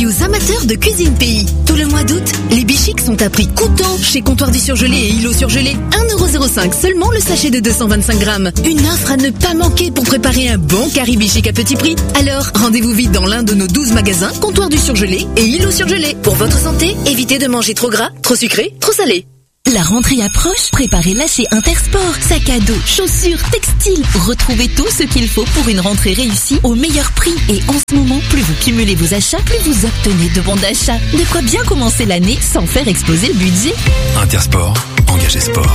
aux amateurs de cuisine pays. Tout le mois d'août, les bichiques sont à prix coûtant chez Comptoir du Surgelé et Îlot Surgelé. 1,05€ seulement le sachet de 225 grammes. Une offre à ne pas manquer pour préparer un bon curry bichique à petit prix. Alors, rendez-vous vite dans l'un de nos 12 magasins Comptoir du Surgelé et Îlot Surgelé. Pour votre santé, évitez de manger trop gras, trop sucré, trop salé. La rentrée approche, préparez-la chez Intersport. Sac à dos, chaussures, textiles. Retrouvez tout ce qu'il faut pour une rentrée réussie au meilleur prix. Et en ce moment, plus vous cumulez vos achats, plus vous obtenez de bons d'achat. De quoi bien commencer l'année sans faire exploser le budget. Intersport, engagez sport.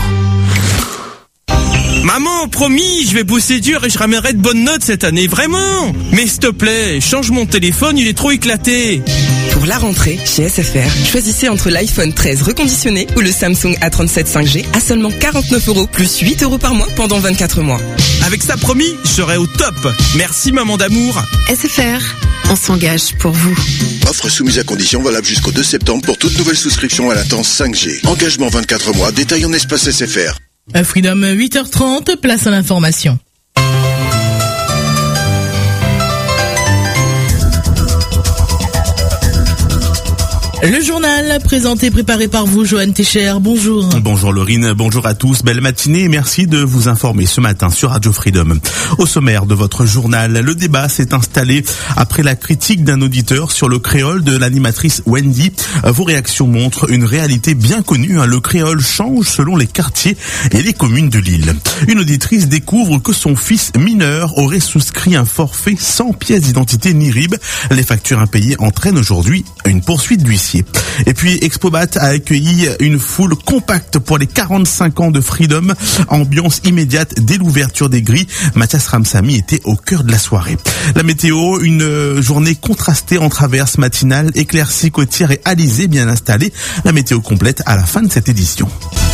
Maman, promis, je vais bosser dur et je ramènerai de bonnes notes cette année, vraiment. Mais s'il te plaît, change mon téléphone, il est trop éclaté. Pour la rentrée, chez SFR, choisissez entre l'iPhone 13 reconditionné ou le Samsung A37 5G à seulement 49€ plus 8€ par mois pendant 24 mois. Avec ça, promis, je serai au top. Merci maman d'amour. SFR, on s'engage pour vous. Offre soumise à condition valable jusqu'au 2 septembre pour toute nouvelle souscription à latence 5G. Engagement 24 mois, détail en espace SFR. Freedom 8h30, place à l'information. Le journal présenté, préparé par vous, Johan Técher. Bonjour. Bonjour Laurine, bonjour à tous. Belle matinée et merci de vous informer ce matin sur Radio Freedom. Au sommaire de votre journal, le débat s'est installé après la critique d'un auditeur sur le créole de l'animatrice Wendy. Vos réactions montrent une réalité bien connue. Le créole change selon les quartiers et les communes de l'île. Une auditrice découvre que son fils mineur aurait souscrit un forfait sans pièce d'identité ni RIB. Les factures impayées entraînent aujourd'hui une poursuite d'huissier. Et puis Expobat a accueilli une foule compacte pour les 45 ans de Freedom. Ambiance immédiate dès l'ouverture des grilles. Mathias Ramsamy était au cœur de la soirée. La météo, une journée contrastée entre averses matinales, éclaircies côtières et alizées bien installées. La météo complète à la fin de cette édition.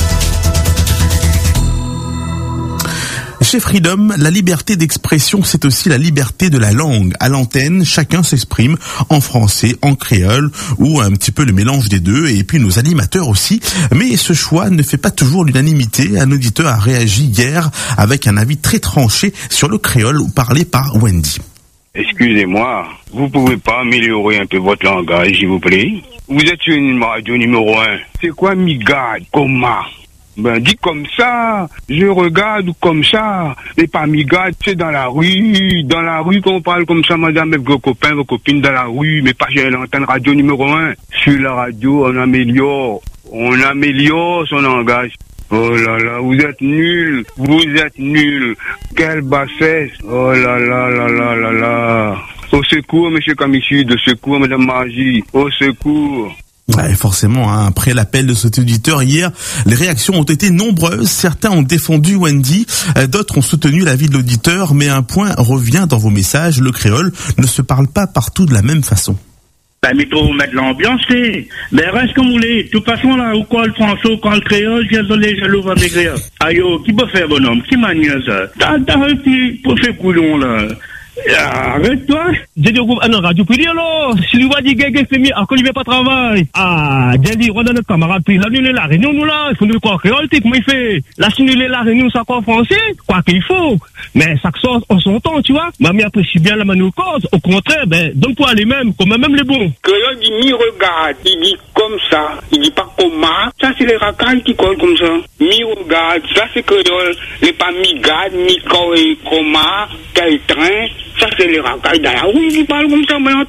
Chez Freedom, la liberté d'expression, c'est aussi la liberté de la langue. À l'antenne, chacun s'exprime en français, en créole, ou un petit peu le mélange des deux, et puis nos animateurs aussi. Mais ce choix ne fait pas toujours l'unanimité. Un auditeur a réagi hier avec un avis très tranché sur le créole parlé par Wendy. Excusez-moi, vous pouvez pas améliorer un peu votre langage, s'il vous plaît? Vous êtes sur une radio numéro 1. C'est quoi migade, coma? Ben, dit comme ça, je regarde comme ça, et pas migade, c'est dans la rue qu'on parle comme ça, madame, avec vos copains, vos copines dans la rue, mais pas chez l'antenne radio numéro 1. Sur la radio, on améliore son langage. Oh là là, vous êtes nuls, quelle bassesse, oh là là là là là là. Au secours, monsieur Kamishid, au secours, madame Margie, au secours. Ouais, forcément, après l'appel de cet auditeur hier, les réactions ont été nombreuses. Certains ont défendu Wendy, d'autres ont soutenu l'avis de l'auditeur, mais un point revient dans vos messages, le créole ne se parle pas partout de la même façon. Ben, mais pour mettre l'ambiance, c'est, ben, reste comme vous voulez. De toute façon, là, ou quoi le français, ou quoi le créole, j'ai les jaloux avec les créoles. Aïe, qui peut faire bonhomme? Qui manie ça? T'as un petit, pour faire coulon, là. Arrête-toi. J'ai dit au groupe, non, radio privé, alors. Si lui va dire, gagner, c'est mieux, encore il va pas travailler. j'ai dit, on a notre camarade, puis l'annuler la réunion, nous, là, il faut nous quoi, créole, comment il fait? L'annuler la réunion, ça quoi, français? Quoi qu'il faut. Mais, ça sort en son temps, tu vois. Mamie apprécie bien la manu cause. Au contraire, ben, donne-toi les mêmes, comme même les bons. Créole dit, mi regarde, il dit comme ça, il dit pas comment. Ça, c'est les racailles qui collent comme ça. Mi regarde, ça, c'est créole, les pas mi garde, mi comment, quel train. Ça, c'est les racailles d'ailleurs. Oui, ils parlent comme ça, mais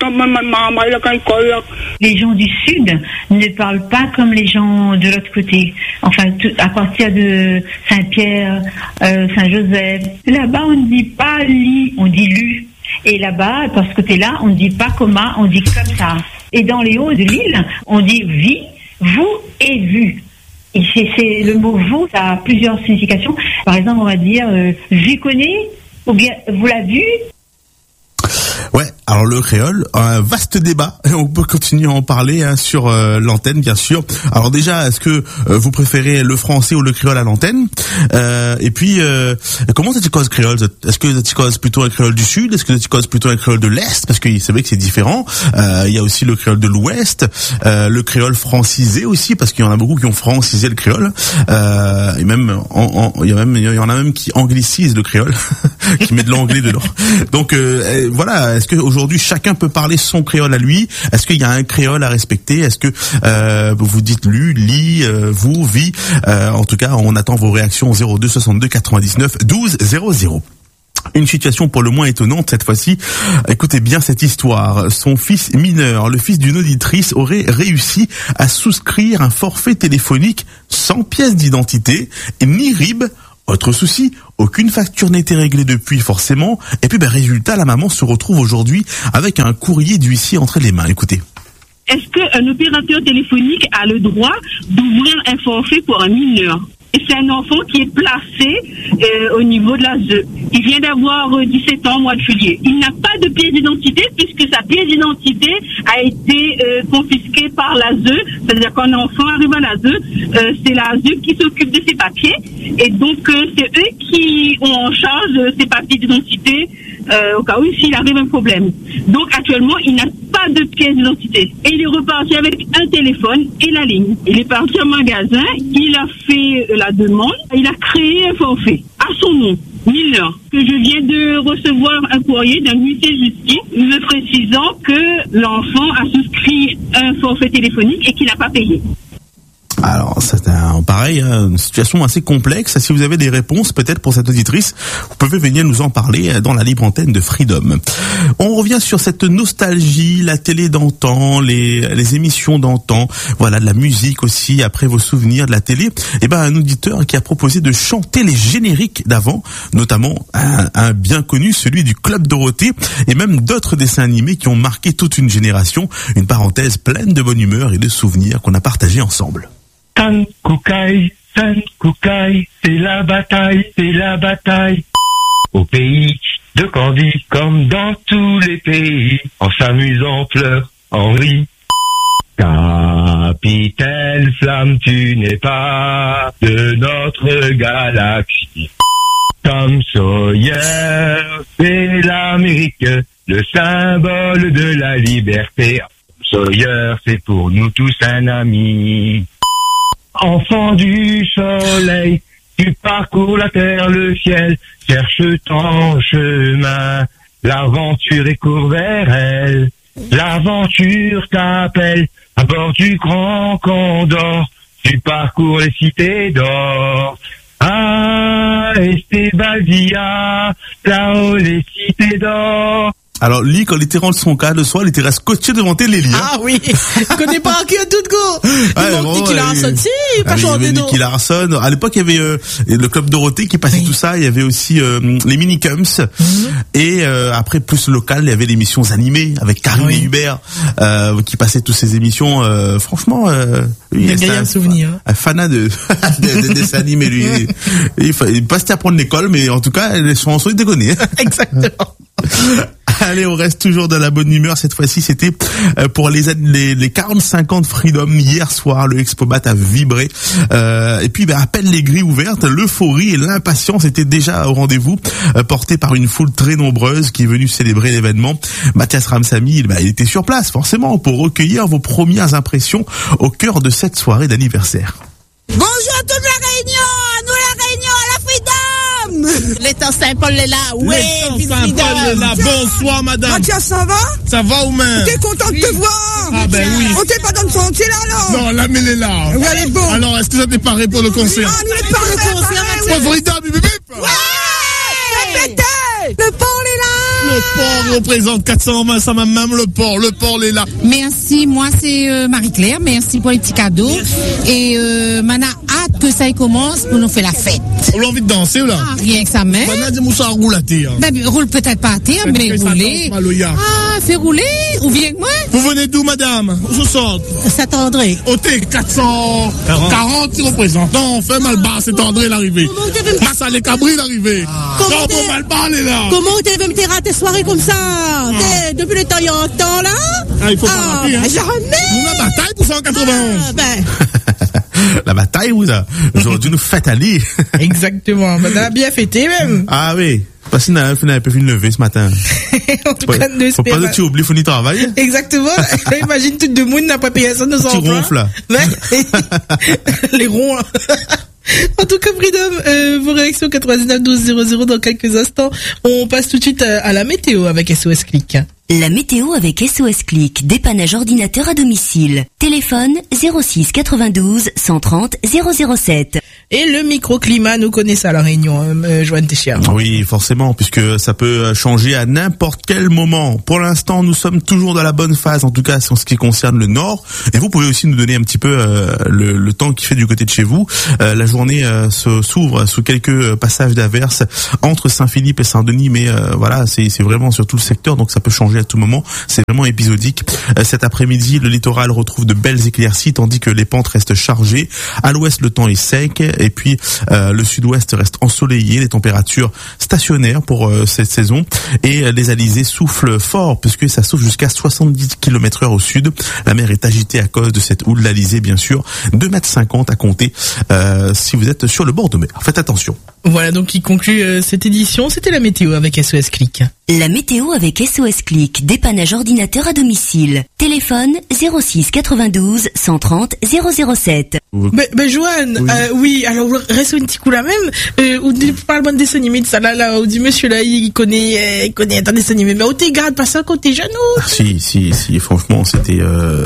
les gens du Sud ne parlent pas comme les gens de l'autre côté. Enfin, à partir de Saint-Pierre, Saint-Joseph. Là-bas, on ne dit pas li, on dit lu. Et là-bas, dans ce côté-là, on ne dit pas comment, on dit comme ça. Et dans les hauts de l'île, on dit vi, vous et vu. Et c'est le mot vous, ça a plusieurs significations. Par exemple, on va dire vu connaît, ou bien vous l'avez vu. Ouais, alors le créole, un vaste débat, et on peut continuer à en parler sur l'antenne, bien sûr. Alors déjà, est-ce que vous préférez le français ou le créole à l'antenne? Et puis, comment tu causes créole? Est-ce que tu causes plutôt un créole du sud? Est-ce que tu causes plutôt un créole de l'est? Parce que c'est vrai que c'est différent. Il y a aussi le créole de l'ouest, le créole francisé aussi, parce qu'il y en a beaucoup qui ont francisé le créole. Et même, il y en a même qui anglicisent le créole, qui met de l'anglais dedans. Donc voilà. Est-ce que aujourd'hui aujourd'hui chacun peut parler son créole à lui? Est-ce qu'il y a un créole à respecter? Est-ce que vous dites lu, lit, vous, vie? En tout cas, on attend vos réactions au 02 62 99 12 00. Une situation pour le moins étonnante cette fois-ci. Écoutez bien cette histoire. Son fils mineur, le fils d'une auditrice, aurait réussi à souscrire un forfait téléphonique sans pièce d'identité, ni RIB. Autre souci, aucune facture n'était réglée depuis forcément. Et puis résultat, la maman se retrouve aujourd'hui avec un courrier d'huissier entre les mains. Écoutez. Est-ce qu'un opérateur téléphonique a le droit d'ouvrir un forfait pour un mineur? Et c'est un enfant qui est placé au niveau de la ZE. Il vient d'avoir 17 ans au mois de juillet. Il n'a pas de pièce d'identité puisque sa pièce d'identité a été confisquée par la ZE. C'est-à-dire qu'un enfant arrive à la ZE, c'est la ZE qui s'occupe de ses papiers. Et donc c'est eux qui ont en charge ses papiers d'identité au cas où s'il arrive un problème. Donc actuellement, il n'a pas de pièce d'identité. Et il est reparti avec un téléphone et la ligne. Il est parti au magasin, il a fait la demande, il a créé un forfait à son nom, mineur, que je viens de recevoir un courrier d'un huissier de justice me précisant que l'enfant a souscrit un forfait téléphonique et qu'il n'a pas payé. Alors, c'est pareil, une situation assez complexe. Si vous avez des réponses, peut-être pour cette auditrice, vous pouvez venir nous en parler dans la libre antenne de Freedom. On revient sur cette nostalgie, la télé d'antan, les émissions d'antan, voilà, de la musique aussi, après vos souvenirs de la télé. Et un auditeur qui a proposé de chanter les génériques d'avant, notamment un bien connu, celui du Club Dorothée, et même d'autres dessins animés qui ont marqué toute une génération. Une parenthèse pleine de bonne humeur et de souvenirs qu'on a partagés ensemble. San Kukai, c'est la bataille. Au pays de Candy, comme dans tous les pays, en s'amusant, pleure, en rit. Capitaine Flamme, tu n'es pas de notre galaxie. Tom Sawyer, c'est l'Amérique, le symbole de la liberté. Sawyer, c'est pour nous tous un ami. Enfant du soleil, tu parcours la terre, le ciel, cherche ton chemin. L'aventure est court vers elle, l'aventure t'appelle. À bord du grand Condor, tu parcours les cités d'or. Ah, Estebadia, là-haut les cités d'or. Alors, lui, quand il était rendu son cas le soir, il était resté scotché devant télé, lui. Ah oui. Je connais pas qui a tout de go. Nicky Larson, si, pas chanté d'eau. Nicky Larson. À l'époque, il y avait, le Club Dorothée qui passait tout ça. Il y avait aussi, les Minicums. Et, après, plus local, il y avait les émissions animées avec Karine et Hubert, qui passaient toutes ces émissions, franchement, il y a un souvenir. Un fanat de dessins animés, lui. Il passait à prendre l'école, mais en tout cas, les chansons, il déconnait. Exactement. Allez, on reste toujours dans la bonne humeur. Cette fois-ci, c'était pour les 45 ans de Freedom. Hier soir, le Expomat a vibré. Et puis, à peine les grilles ouvertes, l'euphorie et l'impatience étaient déjà au rendez-vous, portés par une foule très nombreuse qui est venue célébrer l'événement. Mathias Ramsamy, il était sur place, forcément, pour recueillir vos premières impressions au cœur de cette soirée d'anniversaire. Bonjour à toute la Réunion, nous la Réunion à la Freedom. L'étang Saint-Paul est là, oui. L'étang Saint-Paul est là, bonsoir madame. Mathias, ça va? Ça va ou même? T'es content de te voir? Ah ben oui. On t'est pas dans le sentier là, non? Non, là, mais elle est là. Oui, elle est bonne. Alors, est-ce que ça t'est paré pour le concert? Ah, nous est paré pour le concert, Mathias. Pour Freedom, bip bip bip. Ouais! Répétez! Le port est là! Le port représente 420, ça m'a même le port est là. Merci, moi c'est Marie-Claire, merci pour les petits cadeaux. Et Mana hâte que ça commence pour nous faire la fête. On a envie de danser ou là? Ah, rien que ça même. Mana dit moussa roule à terre. Ben, roule peut-être pas à terre, mais rouler. Ah, fais rouler, ou viens avec moi. Vous venez d'où madame? Où je sors? Saint-André. Ôtez 440 qui représentent. Non, fait mal bas, c'est André l'arrivée. Massa les cabris l'arrivée. Non, pour mal bas, elle est là. Comment tu veux me rater soirée comme ça? Depuis le temps, il y a un temps là? Ah, il faut pas rater, hein. Jamais! La bataille pour 191. La bataille, vous a. Aujourd'hui, nous fête à l'île. Exactement. On a bien fêté, même. Ah oui. Parce qu'on a un peu vu lever ce matin. En tout cas, nous faut pas que tu oublies, faut ni travailler. Exactement. Imagine tout le monde n'a pas payé ça, nos enfants. Tu ronfles, là. Les ronds, là. En tout cas, Freedom, vos réactions 99 12 00 dans quelques instants. On passe tout de suite à la météo avec SOS Click. La météo avec SOS Click, dépannage ordinateur à domicile. Téléphone 06 92 130 007. Et le microclimat, nous connaissons à La Réunion, Joanne Téchia. Oui, forcément, puisque ça peut changer à n'importe quel moment. Pour l'instant, nous sommes toujours dans la bonne phase, en tout cas en ce qui concerne le nord. Et vous pouvez aussi nous donner un petit peu le temps qui fait du côté de chez vous. La journée s'ouvre sous quelques passages d'averses entre Saint-Philippe et Saint-Denis, mais voilà, c'est vraiment sur tout le secteur, donc ça peut changer à tout moment. C'est vraiment épisodique. Cet après-midi, le littoral retrouve de belles éclaircies, tandis que les pentes restent chargées. À l'ouest, le temps est sec. Et puis le sud-ouest reste ensoleillé, les températures stationnaires pour cette saison, et les alizés soufflent fort puisque ça souffle jusqu'à 70 km/h au sud. La mer est agitée à cause de cette houle d'alizé, bien sûr. 2,50 m à compter si vous êtes sur le bord de mer. Faites attention. Voilà donc qui conclut cette édition. C'était la météo avec SOS Click. La météo avec SOS Click, dépannage ordinateur à domicile. Téléphone 06 92 130 007. Joanne, oui, alors reste un petit coup là même, où tu parles de dessin animé de ça là, où dit monsieur là, il connaît un dessin animé, mais où t'es garde pas ça quand t'es jeune ou? Si, franchement, c'était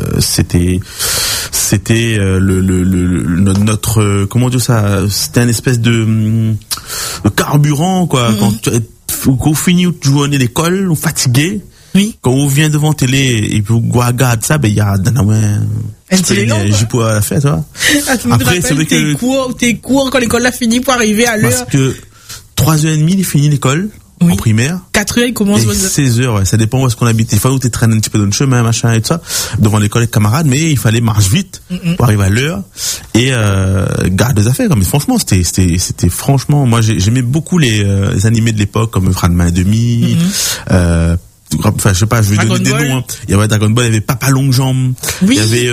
notre, comment dire ça, c'était une espèce de carburant, quoi, quand on finit de jouer à l'école, on fatigué. Oui. Quand on vient devant télé et puis on regarde ça, ben il y a j'ai pas la fête, toi. Après c'est vrai que tes cours quand l'école a fini pour arriver à l'heure. Parce que 3h30 il finit l'école. Oui. En primaire. 4h, il commence. 16h, ouais, ça dépend où est-ce qu'on habite. Il fallait où tu traînes un petit peu dans le chemin, machin et tout ça, devant l'école avec camarades, mais il fallait marcher vite pour arriver à l'heure et garder des affaires. Mais franchement, c'était franchement, moi j'aimais beaucoup les animés de l'époque comme Ranma et demi, enfin je sais pas, je vais donner des noms, hein. Il y avait Dragon Ball, il y avait Papa Longue Jambe, il y avait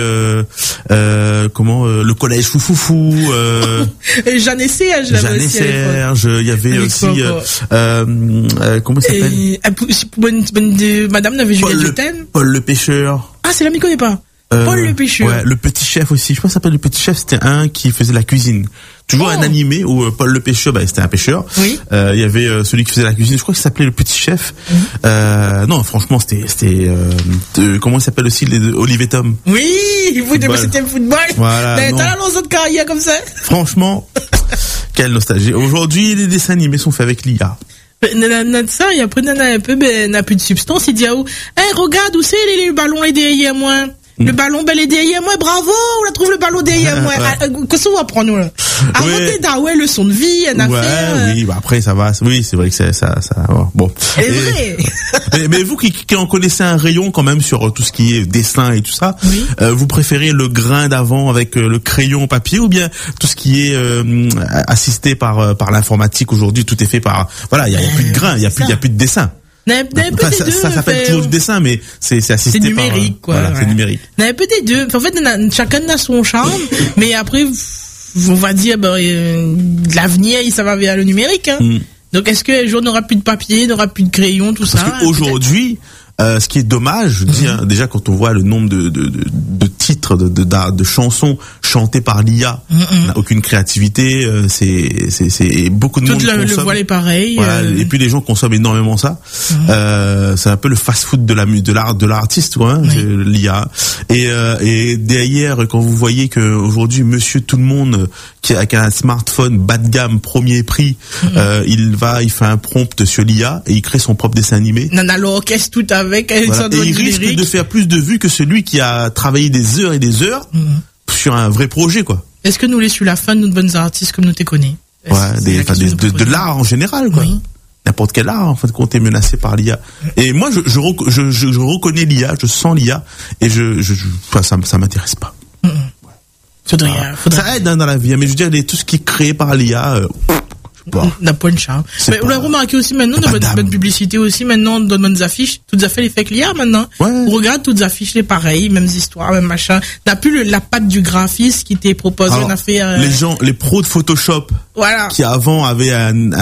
le collège Foufoufou, Jeanne et Serge, il y avait aussi comment ça s'appelle, Madame n'avait Juliette Je t'aime. Paul le pêcheur. Ah, c'est là, m'y connaît pas. Paul le pêcheur. Ouais, le petit chef aussi. Je pense que ça s'appelle le petit chef. C'était un qui faisait la cuisine. Toujours un animé où Paul le pêcheur, c'était un pêcheur. Oui. Il y avait celui qui faisait la cuisine. Je crois qu'il s'appelait le petit chef. Non, franchement, c'était comment il s'appelle aussi Olivier Tom. Oui, c'était le football. Voilà. T'as la dans autre carrière comme ça. Franchement, quelle nostalgie. Aujourd'hui, les dessins animés sont faits avec l'IA. Ça, et après, n'a plus de substance. Il dit, regarde où c'est les ballons les derrière moi. Le ballon, il est derrière moi, bravo, on la trouve le ballon derrière moi. Qu'est-ce qu'on va prendre, nous, là? Arrêtez d'avoir le son de vie, une affaire. Oui, après, ça va. Oui, c'est vrai que ça, bon. C'est vrai. Mais vous qui en connaissez un rayon quand même sur tout ce qui est dessin et tout ça, oui. Vous préférez le grain d'avant avec le crayon papier ou bien tout ce qui est assisté par l'informatique aujourd'hui, tout est fait par, voilà, il y a plus de grain, il y a plus de dessin. Ça s'appelle toujours du dessin, mais c'est assisté par... C'est numérique, quoi. Voilà, c'est numérique. Un peu des deux. En fait, chacun a son charme, mais après, on va dire, l'avenir, ça va vers le numérique, hein. Donc, est-ce que un jour, on n'aura plus de papier, n'aura plus de crayon, tout ça? Parce qu'aujourd'hui, ce qui est dommage, je dis, déjà quand on voit le nombre de titres, de chansons chantées par l'IA, on n'a aucune créativité, c'est beaucoup de monde consomme. Le voile est pareil. Voilà, et puis les gens consomment énormément ça. C'est un peu le fast-food de l'artiste, quoi, hein, l'IA. Et derrière, quand vous voyez que aujourd'hui, Monsieur Tout le Monde, qui a un smartphone bas de gamme, premier prix, il fait un prompt sur l'IA et il crée son propre dessin animé. Nana l'orchestre tout avec. Voilà. Et il risque de faire plus de vues que celui qui a travaillé des heures et des heures sur un vrai projet, quoi. Est-ce que nous les sur la fin de nos bonnes artistes comme nous te connais? Ouais, de l'art en général, quoi. Oui. N'importe quel art, en fait, quand on est menacé par l'IA. Et moi, je reconnais l'IA, je sens l'IA, et ça m'intéresse pas. Faudrait. Ça aide, hein, dans la vie, mais je veux dire, tout ce qui est créé par l'IA, n'a pas une charme. Mais on l'a remarqué aussi maintenant, dans bonne publicité aussi, maintenant, dans bonnes affiches, toutes les affaires les fake l'IA maintenant. Ouais. On regarde toutes les affiches, les pareilles, mêmes histoires, même machin. N'a plus la patte du graphiste qui t'est proposé, on a fait, les pros de Photoshop. Voilà. Qui avant avaient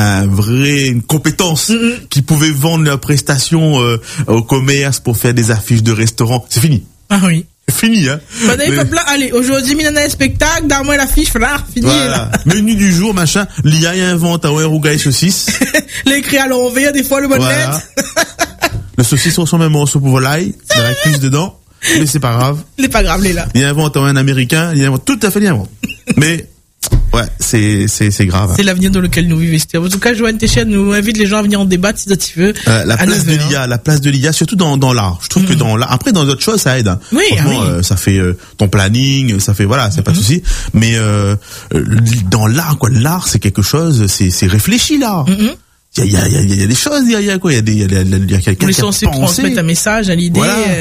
une compétence, qui pouvaient vendre leurs prestations, au commerce pour faire des affiches de restaurants. C'est fini. Ah oui. Fini, hein. Allez, aujourd'hui, minana spectacle, dans-moi l'affiche, là, fini, voilà. Là. Menu du jour, machin, l'IA invente un rougaille saucisse. L'écrit à l'envers, des fois, le bonnet. Le saucisson ressemble même au soupe au volaille. Il y a plus dedans. Mais c'est pas grave. C'est pas grave, les là. Il invente un américain. Il invente tout à fait bien. Mais, ouais, c'est grave. C'est l'avenir dans lequel nous vivons. En tout cas, Joanne Téchienne nous invite les gens à venir en débattre si tu veux. La place de l'IA, surtout dans l'art. Je trouve que dans l'art, après dans d'autres choses, ça aide. Hein. Oui, franchement, ça fait ton planning, ça fait voilà, c'est pas de souci. Mais dans l'art, quoi, l'art, c'est quelque chose, c'est réfléchi là. Il y a des choses, il y a quoi, il y a quelqu'un qui a pensé. On est censé transmettre un message à l'idée. Voilà.